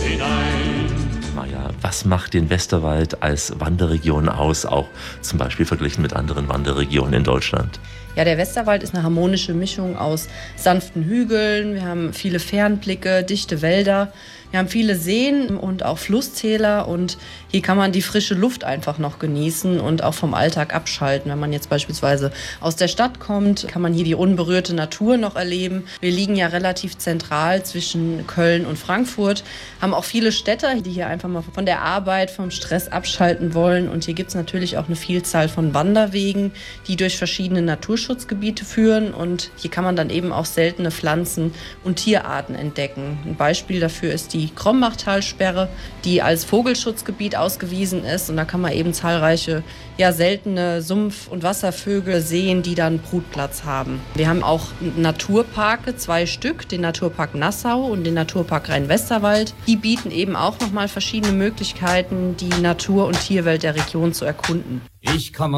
hinein. Maja, was macht den Westerwald als Wanderregion aus, auch zum Beispiel verglichen mit anderen Wanderregionen in Deutschland? Ja, der Westerwald ist eine harmonische Mischung aus sanften Hügeln, wir haben viele Fernblicke, dichte Wälder, wir haben viele Seen und auch Flusstäler und hier kann man die frische Luft einfach noch genießen und auch vom Alltag abschalten. Wenn man jetzt beispielsweise aus der Stadt kommt, kann man hier die unberührte Natur noch erleben. Wir liegen ja relativ zentral zwischen Köln und Frankfurt, haben auch viele Städter, die hier einfach mal von der Arbeit, vom Stress abschalten wollen. Und hier gibt es natürlich auch eine Vielzahl von Wanderwegen, die durch verschiedene Naturschutzgebiete führen. Und hier kann man dann eben auch seltene Pflanzen und Tierarten entdecken. Ein Beispiel dafür ist die Krombachtalsperre, die als Vogelschutzgebiet ausgewiesen ist. Und da kann man eben zahlreiche seltene Sumpf- und Wasservögel sehen, die dann Brutplatz haben. Wir haben auch Naturparke, 2 Stück, den Naturpark Nassau und den Naturpark Rhein-Westerwald. Die bieten eben auch nochmal verschiedene Möglichkeiten, die Natur- und Tierwelt der Region zu erkunden. Ich komme